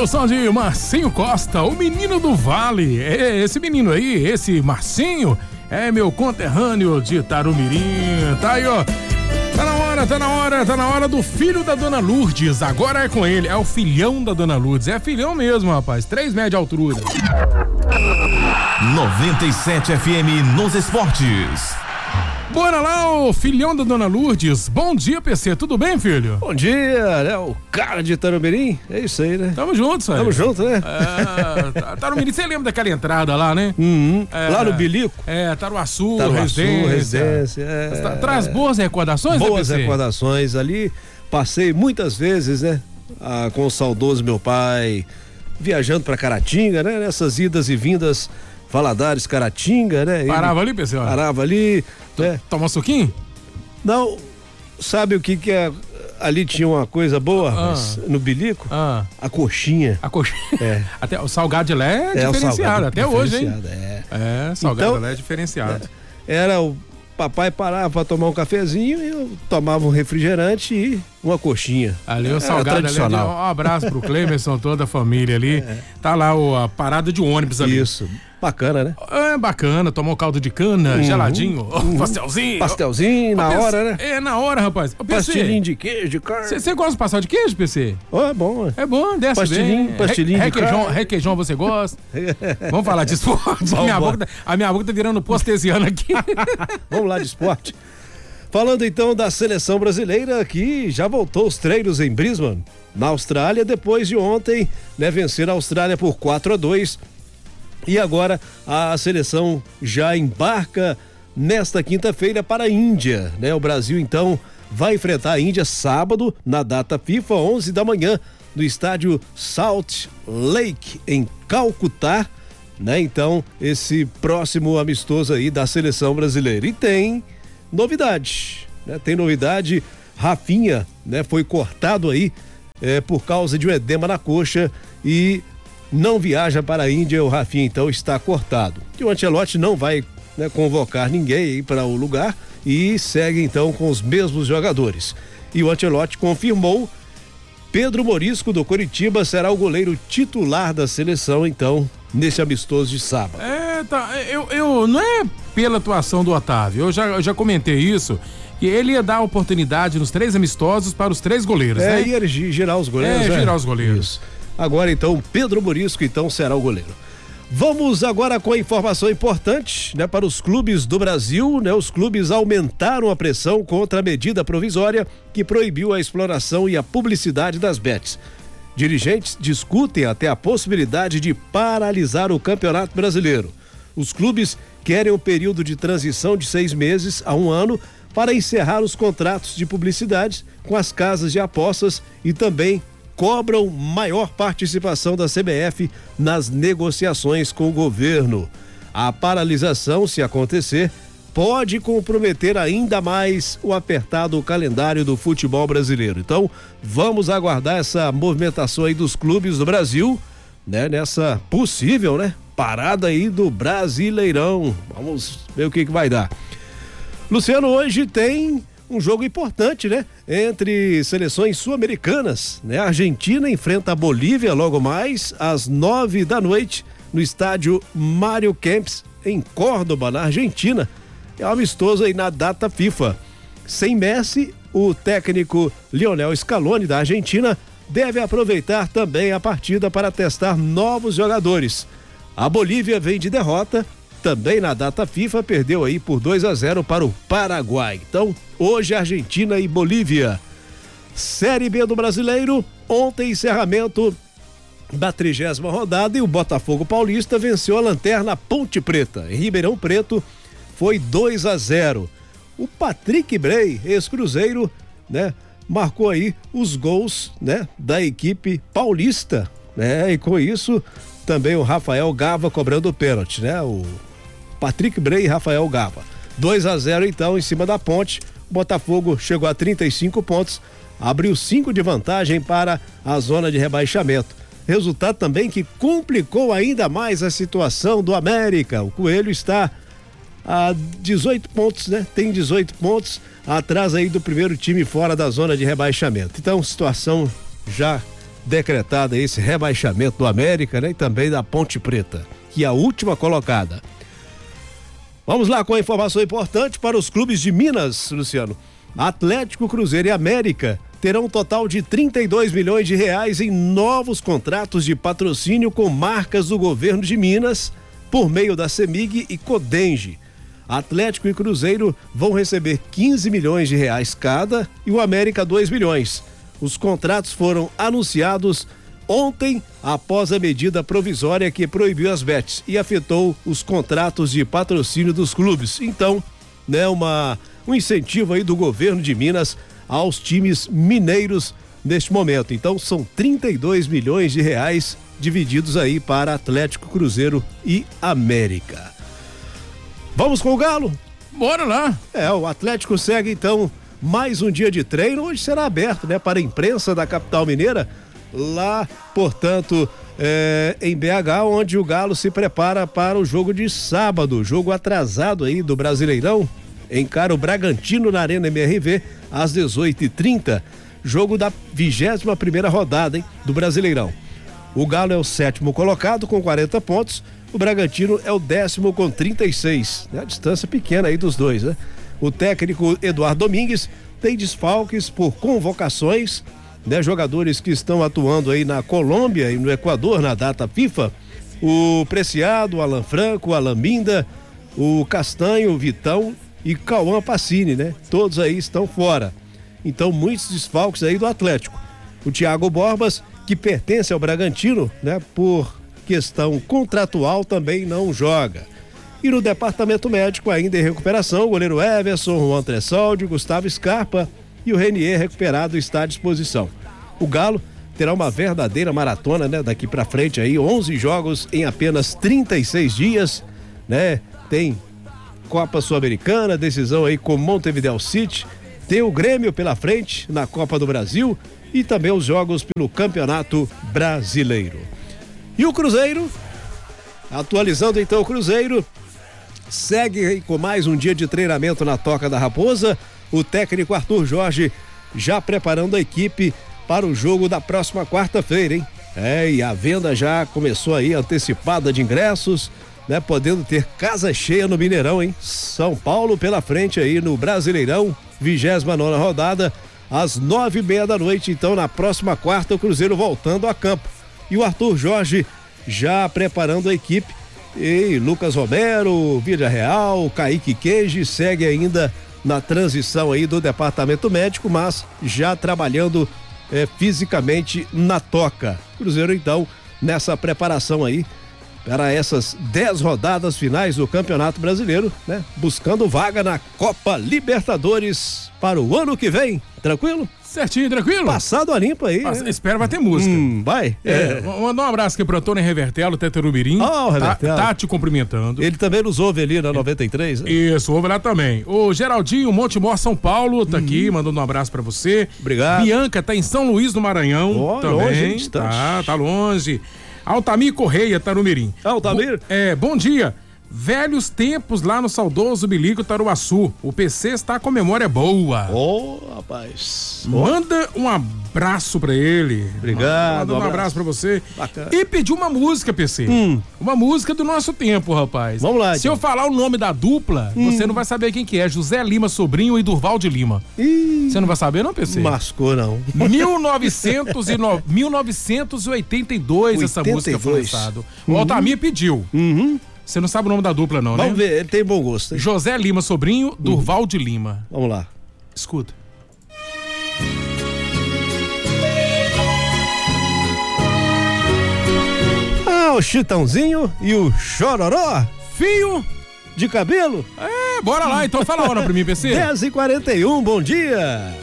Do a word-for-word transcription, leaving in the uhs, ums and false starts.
o som de Marcinho Costa, o menino do Vale. É, esse menino aí, esse Marcinho, é meu conterrâneo de Tarumirim. Tá aí, ó. Tá na hora, tá na hora, tá na hora do filho da Dona Lourdes. Agora é com ele, é o filhão da Dona Lourdes. É filhão mesmo, rapaz. Três metros de altura. noventa e sete F M nos esportes. Bora lá, o filhão da Dona Lourdes. Bom dia, P C. Tudo bem, filho? Bom dia, né? O cara de Tarumirim. É isso aí, né? Tamo junto, Sérgio. Tamo junto, né? É, Tarumirim, você lembra daquela entrada lá, né? Uhum. É, lá no Bilico. É, Taruaçu, Taruaçu, Residência. Residência é, Traz boas recordações, Boas né, P C? recordações ali. Passei muitas vezes, né? Ah, com o saudoso meu pai, viajando pra Caratinga, né? Nessas idas e vindas, Valadares, Caratinga, né? Parava ali, P C? Parava ali. Né? Toma um suquinho? Não, sabe o que que é? Ali tinha uma coisa boa, ah, mas, no Bilico, ah, a coxinha. A coxinha. É. Até o salgado de lé é, é diferenciado, até hoje, hein? É, é salgado então, de lé é diferenciado. É, era o papai parava para tomar um cafezinho e eu tomava um refrigerante e uma coxinha. Ali o salgado tradicional. Ali, um abraço pro Clemerson, toda a família ali. É. Tá lá o, a parada de ônibus ali. Isso. Bacana, né? É bacana, tomar um caldo de cana, uhum, geladinho, uhum. pastelzinho. Pastelzinho, na hora, né? É, na hora, rapaz. Ô, pastilhinho de queijo, de carne. Você gosta de pastel de queijo, P C? Oh, é bom. É bom, desce pastilhinho, bem. Pastilhinho Re, de requeijão, carne. Requeijão você gosta? Vamos falar de esporte. Vamos, a, minha boca, a minha boca tá virando postesiana aqui. Vamos lá de esporte. Falando então da seleção brasileira que já voltou os treinos em Brisbane, na Austrália, depois de ontem, né, vencer a Austrália por quatro a dois. E agora a seleção já embarca nesta quinta-feira para a Índia, né? O Brasil então vai enfrentar a Índia sábado na data FIFA, onze da manhã, no estádio Salt Lake em Calcutá, né? Então esse próximo amistoso aí da seleção brasileira. E tem novidade, né? Tem novidade, Rafinha, né? Foi cortado aí é, por causa de um edema na coxa e não viaja para a Índia. O Rafinha então está cortado. E o Ancelotti não vai, né, convocar ninguém para o lugar e segue então com os mesmos jogadores. E o Ancelotti confirmou: Pedro Morisco do Coritiba será o goleiro titular da seleção então nesse amistoso de sábado. É, tá, eu, eu não é pela atuação do Otávio, eu já, eu já comentei isso, que ele ia dar oportunidade nos três amistosos para os três goleiros, é, né? ia girar os goleiros. É, girar os goleiros. Isso. Agora então Pedro Morisco então será o goleiro. Vamos agora com a informação importante, né, para os clubes do Brasil, né? Os clubes aumentaram a pressão contra a medida provisória que proibiu a exploração e a publicidade das bets. Dirigentes discutem até a possibilidade de paralisar o Campeonato Brasileiro. Os clubes querem um período de transição de seis meses a um ano para encerrar os contratos de publicidade com as casas de apostas e também cobram maior participação da C B F nas negociações com o governo. A paralisação, se acontecer, pode comprometer ainda mais o apertado calendário do futebol brasileiro. Então, vamos aguardar essa movimentação aí dos clubes do Brasil, né? Nessa possível, né? Parada aí do Brasileirão. Vamos ver o que que vai dar. Luciano, hoje tem um jogo importante, né? Entre seleções sul-americanas, né? A Argentina enfrenta a Bolívia logo mais às nove da noite no estádio Mário Kempes em Córdoba, na Argentina. É um amistoso aí na data FIFA. Sem Messi, o técnico Lionel Scaloni da Argentina deve aproveitar também a partida para testar novos jogadores. A Bolívia vem de derrota, também na data FIFA, perdeu aí por dois a zero para o Paraguai. Então, hoje Argentina e Bolívia. Série B do Brasileiro, ontem encerramento da trigésima rodada e o Botafogo Paulista venceu a lanterna Ponte Preta. Em Ribeirão Preto foi dois a zero. O Patrick Bray, ex-cruzeiro, né, marcou aí os gols, né, da equipe paulista, né? E com isso também o Rafael Gava cobrando o pênalti, né? O Patrick Bray e Rafael Gava. dois a zero então em cima da Ponte. O Botafogo chegou a trinta e cinco pontos, abriu cinco de vantagem para a zona de rebaixamento. Resultado também que complicou ainda mais a situação do América. O Coelho está a dezoito pontos, né? Tem dezoito pontos atrás aí do primeiro time fora da zona de rebaixamento. Então, situação já decretado esse rebaixamento do América, né? E também da Ponte Preta, que é a última colocada. Vamos lá com a informação importante para os clubes de Minas, Luciano. Atlético, Cruzeiro e América terão um total de trinta e dois milhões de reais em novos contratos de patrocínio com marcas do governo de Minas por meio da CEMIG e Codenge. Atlético e Cruzeiro vão receber quinze milhões de reais cada e o América dois milhões. Os contratos foram anunciados ontem após a medida provisória que proibiu as bets e afetou os contratos de patrocínio dos clubes. Então, né, uma, um incentivo aí do governo de Minas aos times mineiros neste momento. Então, são trinta e dois milhões de reais divididos aí para Atlético, Cruzeiro e América. Vamos com o Galo? Bora lá. É, o Atlético segue então mais um dia de treino. Hoje será aberto, né, para a imprensa da capital mineira, lá, portanto, é, em B H, onde o Galo se prepara para o jogo de sábado, jogo atrasado aí do Brasileirão, encara o Bragantino na Arena M R V às dezoito e trinta, jogo da vigésima primeira rodada, hein, do Brasileirão. O Galo é o sétimo colocado com quarenta pontos, o Bragantino é o décimo com trinta e seis, né? A distância pequena aí dos dois, né? O técnico Eduardo Domingues tem desfalques por convocações, né, jogadores que estão atuando aí na Colômbia e no Equador na data FIFA, o Preciado, o Alan Franco, o Alan Minda, o Castanho, o Vitão e Cauã Pacini, né? Todos aí estão fora. Então, muitos desfalques aí do Atlético. O Thiago Borbas, que pertence ao Bragantino, né, por questão contratual, também não joga. E no departamento médico, ainda em recuperação, o goleiro Everson, o André Saldi, Gustavo Scarpa e o Renier recuperado está à disposição. O Galo terá uma verdadeira maratona, né, daqui pra frente aí, onze jogos em apenas trinta e seis dias, né? Tem Copa Sul-Americana, decisão aí com Montevideo City, tem o Grêmio pela frente na Copa do Brasil e também os jogos pelo Campeonato Brasileiro. E o Cruzeiro, atualizando então o Cruzeiro, segue aí com mais um dia de treinamento na Toca da Raposa. O técnico Arthur Jorge já preparando a equipe para o jogo da próxima quarta-feira, hein? É, e a venda já começou aí, antecipada de ingressos, né? Podendo ter casa cheia no Mineirão, hein? São Paulo pela frente aí no Brasileirão, vigésima nona rodada, às nove e meia da noite. Então, na próxima quarta, o Cruzeiro voltando a campo. E o Arthur Jorge já preparando a equipe. E Lucas Romero, Vila Real, Kaique Queijo segue ainda na transição aí do departamento médico, mas já trabalhando é, fisicamente na toca. Cruzeiro então nessa preparação aí para essas dez rodadas finais do Campeonato Brasileiro, né? Buscando vaga na Copa Libertadores para o ano que vem. Tranquilo? Certinho, tranquilo? Passado a limpa aí. Passa, né? Espero vai ter música. Hum, vai? É, é. Mandar um abraço aqui pro Antônio Revertelo, Teterubirim. Ó, oh, Revertelo. Tá, tá te cumprimentando. Ele também nos ouve ali na noventa e três, né? Isso, ouve lá também. O Geraldinho, Montemor, São Paulo, tá uhum. aqui, mandando um abraço pra você. Obrigado. Bianca tá em São Luís do Maranhão. Oh, também. Longe, distante. Tá, tá longe. Altamir Correia, Tarumirim. Altamir? Bo, é, bom dia. Velhos tempos lá no saudoso Bilico Taruaçu. O P C está com memória boa. Ô, oh, rapaz. Manda um abraço pra ele. Obrigado. Manda um abraço, abraço pra você. Bacana. E pediu uma música, P C. Hum. Uma música do nosso tempo, rapaz. Vamos lá. Se então. eu falar o nome da dupla, hum. você não vai saber quem que é. José Lima Sobrinho e Durval de Lima. Ih. Você não vai saber, não, P C? Mascou, não. mil novecentos e no... mil novecentos e oitenta e dois oitenta e dois. Essa música foi lançada. Uhum. O Altamir pediu. Uhum. Você não sabe o nome da dupla, não, Vamos né? ver, ele tem bom gosto. Hein? José Lima Sobrinho, Durval uhum. de Lima. Vamos lá. Escuta. Ah, o Chitãozinho e o Chororó. Fio de cabelo. É, bora lá, então fala a hora pra mim, P C. dez e quarenta e um, bom dia.